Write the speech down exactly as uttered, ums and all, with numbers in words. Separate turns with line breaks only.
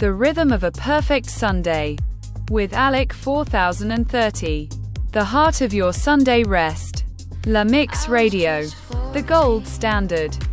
The Rhythm of a Perfect Sunday. With Alec four thousand thirty. The heart of your Sunday rest. La Mix Radio. The gold standard.